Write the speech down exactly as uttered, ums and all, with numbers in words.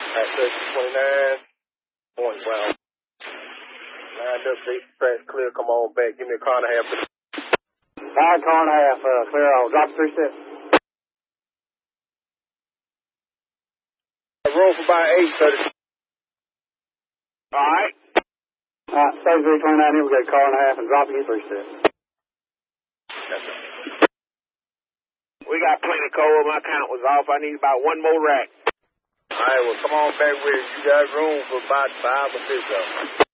At thirty twenty-nine. Point well. Lined up, base track clear. Come on back. Give me a car and a half. Five car and a half, uh, clear all. Drop three six. Roll for about eight thirty. All right. All right, thirty-three twenty-nine, here we got a car and a half and drop you three six. We got plenty coal. My count was off. I need about one more rack. All right, well, come on back with it. You got room for about five or six of them.